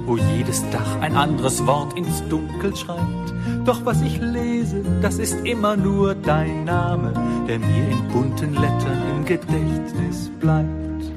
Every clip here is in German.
wo jedes Dach ein anderes Wort ins Dunkel schreibt. Doch was ich lese, das ist immer nur dein Name, der mir in bunten Lettern im Gedächtnis bleibt.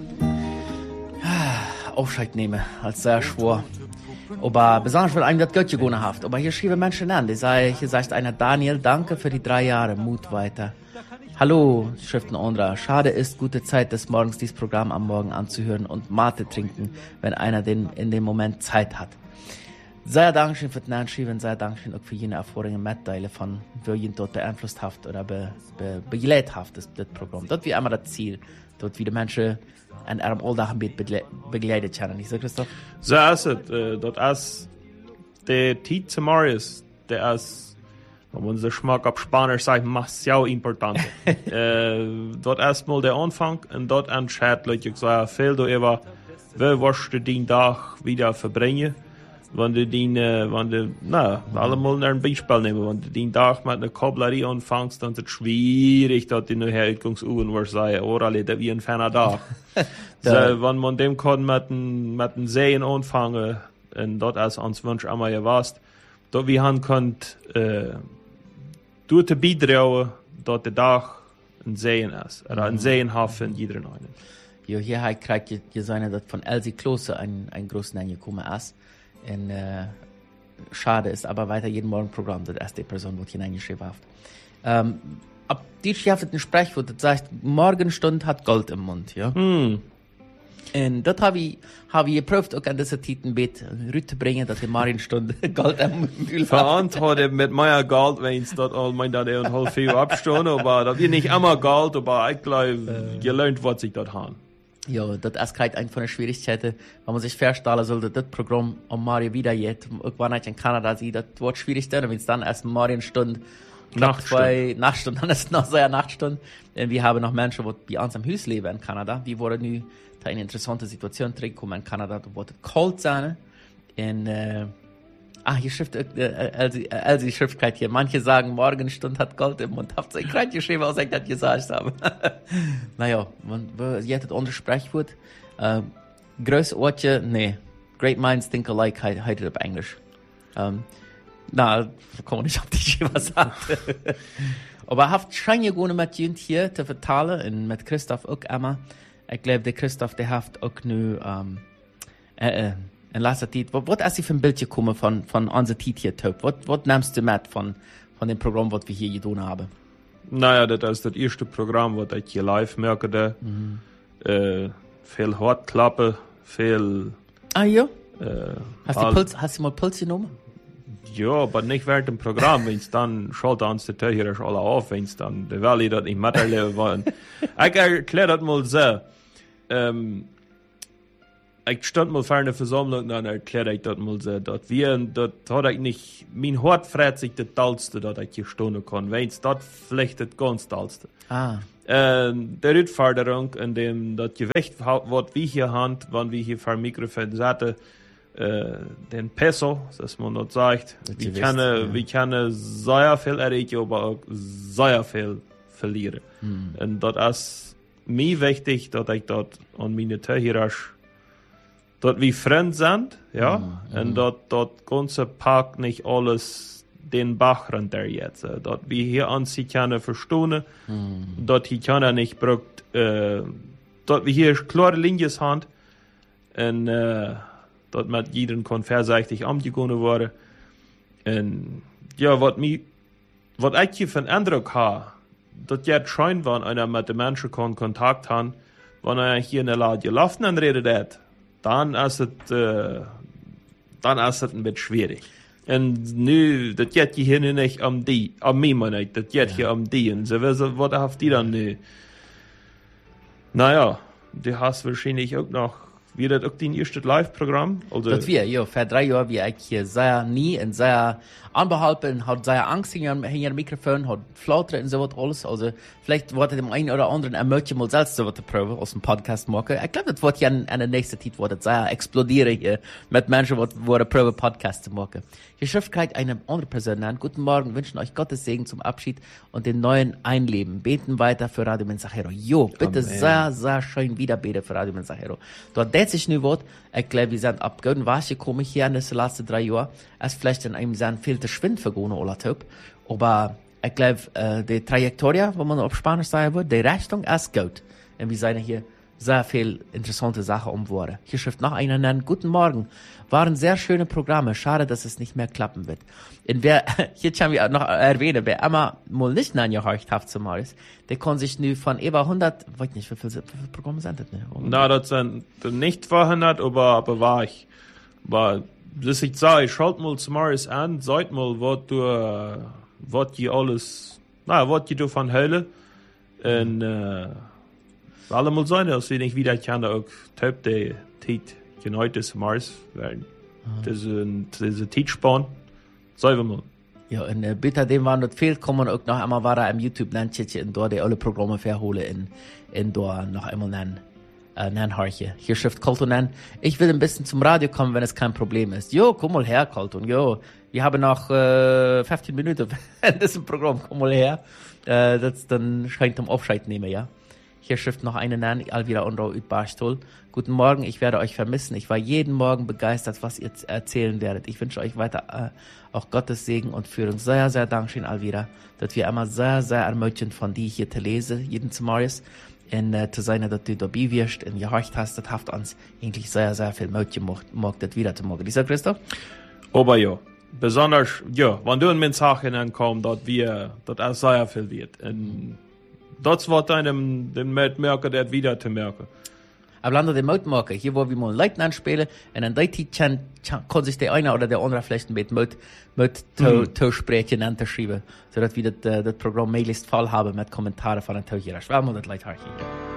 Aufscheid nehmen, als sehr schwor. Aber besonders will einem das Göttje gehen haft. Aber hier schrieben Menschen an, hier sagt einer, Daniel, danke für die 3 Jahre, Mut weiter. Hallo, Schriften Ondra. Schade ist, gute Zeit des Morgens dieses Programm am Morgen anzuhören und Mate trinken, wenn einer in dem Moment Zeit hat. Sehr Dankeschön für den Anschreiben, sehr Dankeschön auch für jene Erfahrungen mitteilen von, wie ihn dort beeinflusst haft oder begleitet haft, das Programm. Dort wie immer das Ziel, dort wie die Menschen an ihrem Alltag begleitet werden. Nicht so, Christoph? So ist es. Dort ist der Tiet zu Marius, der ist, wenn man so Geschmack auf Spanisch sagt, sehr important. Dort erstmal der Anfang und dort entscheidet Leute, ich sage, viel du über, wie wirst du den Tag wieder verbringen, wenn du allemal ein Beispiel nehmen, wenn du den Tag mit einer Kablerie anfängst, dann ist es schwierig, dass die neue Ausgangsuhren wirst sagen, orale, das wie ein ferner Tag. So, wenn man dem kann mit den Seen anfangen, und dort ist uns Wunsch einmal gewasst, dort wie han könnt, durch die beitragen, dass der Tag ein Seen ist, oder ein Seenhafen in jeder einen. Jo, hier kriegt ihr seine, dass von Elsie Klose ein großes Name gekommen ist. Und, schade ist aber weiter jeden Morgen Programm, das erste Person, die hineingeschrieben hat. Ab die schafft ein Sprichwort, das sagt, Morgenstund hat Gold im Mund, ja. Und das habe ich geprüft, auch an dieser Titelbett rüberzubringen, dass die Marienstunde Gold am Mund hat. Verantwortet mit meiner Gold, wenn es dort all mein da und halb viel abstehen, aber da wird nicht immer Gold, aber ich glaube, gelernt, was ich dort haben. Ja, das ist gerade eine von den Schwierigkeiten, wenn man sich vorstellen sollte, das Programm um Mario wieder jetzt, irgendwann in Kanada sieht, das wird schwierig dann, wenn es dann erst Marienstunde, Nachtstunde, dann ist es noch sehr Nachtstunde. Und wir haben noch Menschen, die bei uns am Haus leben in Kanada, die wurden nu da eine interessante Situation drinkommen in Kanada, da wurde kalt sein. Und, hier schrift, Elsie schrift gerade hier, manche sagen, Morgenstund hat Gold im Mund. Habt ihr gerade geschrieben, was ich das gesagt habe? Naja, ihr hättet unser Sprichwort, größte Ortje, nee, great minds think alike, heißt auf Englisch. Na, kann man nicht auf die was sagen. Aber habt scheine gute mit Jünd hier zu vertalen, und mit Christoph auch immer. Ich glaube, der Christoph, der haft auch nu, in letzter Zeit, was ist die für ein Bild gekommen von unserer Zeit hier, Töp? Was nimmst du mit von dem Programm, was wir hier getan haben? Naja, das ist das erste Programm, was ich hier live merke. Viel Hartklappe, viel... Ah ja? Hast du mal Puls genommen? Ja, aber nicht während dem Programm, wenn es dann schaltet uns die Töchter alle auf, wenn es dann, der Welle das nicht miterleben wollen. Ich erkläre das mal so. Ich stand mal vor einer Versammlung und dann erkläre ich das mal so, dass hat ich nicht, mein Hort fragt sich das Tollste, dass ich hier stehen kann, wenn es das vielleicht das ganz Tollste. Der Rückforderung, in dem das Gewicht wird, wie hier Hand, wenn wir hier vor dem Mikrofon saßen, den Peso, dass man das sagt, wir können sehr viel erreichen, aber auch sehr viel verlieren. Und das ist mir wichtig, dass ich dort an meine Töchter dort wie Freund sind, ja, und dort ganze Park nicht alles den Bach runter jetzt, dort wie hier an sie können verstehen, dort hier können nicht braucht, dort wie hier klare Linien haben, und dort mit jedem kann verseitig umgegangen worden, und ja, was ich hier für einen Eindruck habe, dort jetzt scheint, wenn einer mit den Menschen Kontakt hat, wenn er hier in der Lade gelaufen und redet, dann ist es ein bisschen schwierig. Und nu, das geht hier nicht um mich meine ich, das geht hier um die. Und so, was habt die dann nu? Naja, du hast wahrscheinlich auch noch, wie das auch dein erstes Live-Programm? Also, das ja, vor 3 Jahren, wie ich hier sehr nie und sehr anbehalten, hat sehr Angst hinter dem Mikrofon, hat Flautern und so was alles. Also, vielleicht wird dem einen oder anderen ermöglichen, mal selbst so was zu proben, aus dem Podcast machen. Ich glaube, das wird ja an der nächsten Zeit, wird sehr explodieren hier, mit Menschen, die proben, Podcast zu machen. Hier schreibt eine andere Person an. Guten Morgen, wünschen euch Gottes Segen zum Abschied und den neuen Einleben. Beten weiter für Radio Mensajero. Jo, bitte Amen. Sehr, sehr schön wieder beten für Radio Mensajero. Dort dreht sich nu was. Ich glaube, wir sind abgegangen, was gekommen hier in den letzten 3 Jahren. Es vielleicht in einem sehr viel zu schwind vergehen, oder Typ. Aber ich glaube, die Trajektorie, wo man auf Spanisch sagen würde, die Richtung ist gut. Und wir sehen hier sehr viel interessante Sachen umworden. Hier schreibt noch einer nennen, guten Morgen. Waren sehr schöne Programme. Schade, dass es nicht mehr klappen wird. Und wer, hier kann wir noch erwähnen, wer immer mal nicht angehorcht hat zum Morris, der kann sich nu von über 100, weiß nicht, wie viele Programme sind das? Ne? Na, das sind nicht 200, aber war ich. Aber, das ich sage, ich schalte mal zum Morris an, seid mal, was du von Hölle, und, allemal sein, als wir nicht wieder kann, auch Typ der Tit genau des Mars, weil das ist ein Titspan, sagen wir mal. Ja, und bitte dem waren das viel, kommen auch noch einmal war im YouTube nennen, und dort die alle Programme verholen in dort noch einmal nennen Harche. Hier schrift Colton nennen, ich will ein bisschen zum Radio kommen, wenn es kein Problem ist. Jo, komm mal her, Colton, jo. Wir haben noch 15 Minuten in diesem Programm, komm mal her. Das dann scheint zum Aufscheid nehmen, ja. Hier schrift noch eine nennen, Alvira Unro ut Barstol. Guten Morgen, ich werde euch vermissen. Ich war jeden Morgen begeistert, was ihr erzählen werdet. Ich wünsche euch weiter auch Gottes Segen und Führung. Sehr, sehr Dankeschön, Alvira, dass wir immer sehr, sehr ermutigend von dir hier zu lesen, jeden Morgen. Und zu sein, dass du dabei wirst und gehorcht hast, das hat uns eigentlich sehr, sehr viel Mut gemacht, das wieder zu machen. Dieser Christoph? Aber ja, besonders, ja, wenn du in meine Sachen ankommst, dass auch sehr viel wird. Und das wird einem den Mitmerker, der wieder zu merken. Aber lande den Mitmerker, hier wo wir mal Leuten anspielen, und dann kann sich der eine oder der andere vielleicht mit zu sprechen und zu schreiben, sodass wir das Programm möglichst voll haben mit Kommentaren von den Tauchern. Ich will mal das Leute hier.